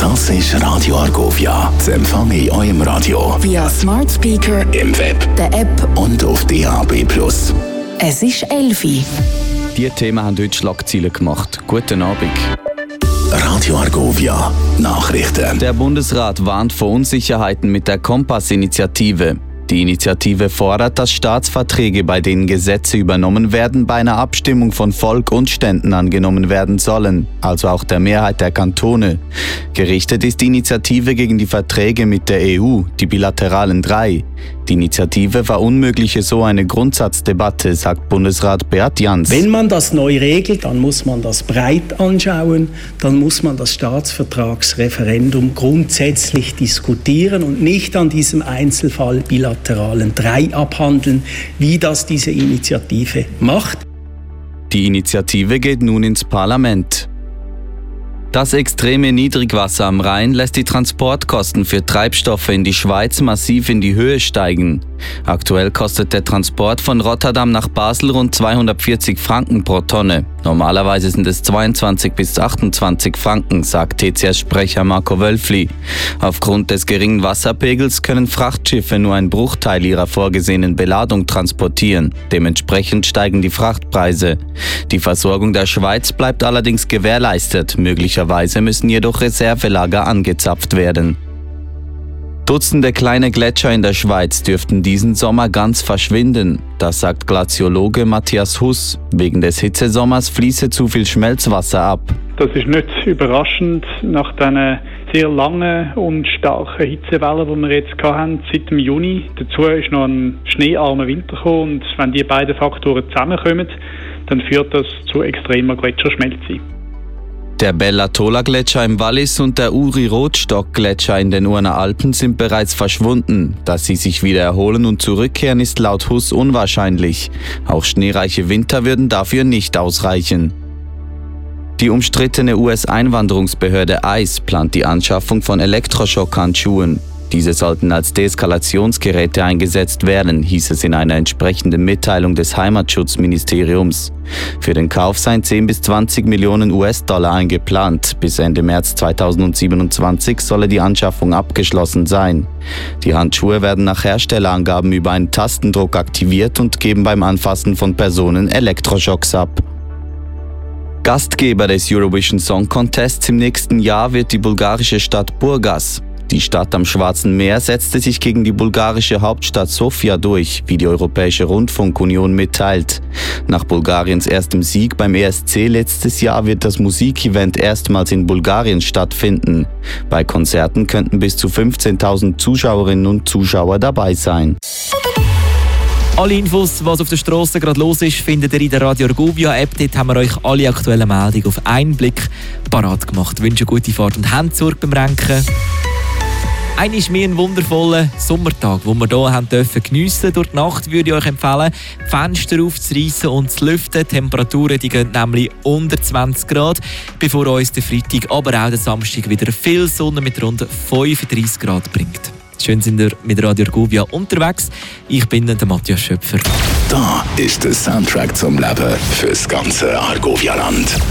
Das ist Radio Argovia. Zu empfangen in eurem Radio. Via Smart Speaker, im Web, der App und auf DAB+. Es ist 11 Uhr. Die Themen haben heute Schlagzeilen gemacht. Guten Abend. Radio Argovia. Nachrichten. Der Bundesrat warnt vor Unsicherheiten mit der Kompass-Initiative. Die Initiative fordert, dass Staatsverträge, bei denen Gesetze übernommen werden, bei einer Abstimmung von Volk und Ständen angenommen werden sollen, also auch der Mehrheit der Kantone. Gerichtet ist die Initiative gegen die Verträge mit der EU, die bilateralen 3. Die Initiative verunmögliche so eine Grundsatzdebatte, sagt Bundesrat Beat Jans. Wenn man das neu regelt, dann muss man das breit anschauen, dann muss man das Staatsvertragsreferendum grundsätzlich diskutieren und nicht an diesem Einzelfall bilateralen 3 abhandeln, wie das diese Initiative macht. Die Initiative geht nun ins Parlament. Das extreme Niedrigwasser am Rhein lässt die Transportkosten für Treibstoffe in die Schweiz massiv in die Höhe steigen. Aktuell kostet der Transport von Rotterdam nach Basel rund 240 Franken pro Tonne. Normalerweise sind es 22 bis 28 Franken, sagt TCS-Sprecher Marco Wölfli. Aufgrund des geringen Wasserpegels können Frachtschiffe nur einen Bruchteil ihrer vorgesehenen Beladung transportieren. Dementsprechend steigen die Frachtpreise. Die Versorgung der Schweiz bleibt allerdings gewährleistet. Möglicherweise müssen jedoch Reservelager angezapft werden. Dutzende kleine Gletscher in der Schweiz dürften diesen Sommer ganz verschwinden. Das sagt Glaziologe Matthias Huss. Wegen des Hitzesommers fließe zu viel Schmelzwasser ab. Das ist nicht überraschend nach diesen sehr langen und starken Hitzewellen, die wir jetzt hatten, seit dem Juni. Dazu ist noch ein schneearmer Winter gekommen und wenn die beiden Faktoren zusammenkommen, dann führt das zu extremer Gletscherschmelze. Der Bella-Tola-Gletscher im Wallis und der Uri-Rotstock-Gletscher in den Urner Alpen sind bereits verschwunden. Dass sie sich wieder erholen und zurückkehren, ist laut Huss unwahrscheinlich. Auch schneereiche Winter würden dafür nicht ausreichen. Die umstrittene US-Einwanderungsbehörde ICE plant die Anschaffung von Elektroschockhandschuhen. Diese sollten als Deeskalationsgeräte eingesetzt werden, hieß es in einer entsprechenden Mitteilung des Heimatschutzministeriums. Für den Kauf seien 10 bis 20 Millionen US-Dollar eingeplant. Bis Ende März 2027 solle die Anschaffung abgeschlossen sein. Die Handschuhe werden nach Herstellerangaben über einen Tastendruck aktiviert und geben beim Anfassen von Personen Elektroschocks ab. Gastgeber des Eurovision Song Contests im nächsten Jahr wird die bulgarische Stadt Burgas. Die Stadt am Schwarzen Meer setzte sich gegen die bulgarische Hauptstadt Sofia durch, wie die Europäische Rundfunkunion mitteilt. Nach Bulgariens erstem Sieg beim ESC letztes Jahr wird das Musikevent erstmals in Bulgarien stattfinden. Bei Konzerten könnten bis zu 15.000 Zuschauerinnen und Zuschauer dabei sein. Alle Infos, was auf der Straße gerade los ist, findet ihr in der Radio Argovia App. Dort haben wir euch alle aktuellen Meldungen auf einen Blick parat gemacht. Ich wünsche gute Fahrt und habt Sorge beim Renken. Einer ist mir ein wundervoller Sommertag, den wir hier geniessen durften. Durch die Nacht würde ich euch empfehlen, die Fenster aufzureissen und zu lüften. Die Temperaturen die gehen nämlich unter 20 Grad, bevor uns der Freitag, aber auch der Samstag wieder viel Sonne mit rund 35 Grad bringt. Schön sind wir mit Radio Argovia unterwegs. Ich bin der Matthias Schöpfer. Da ist der Soundtrack zum Leben fürs ganze Argovia-Land.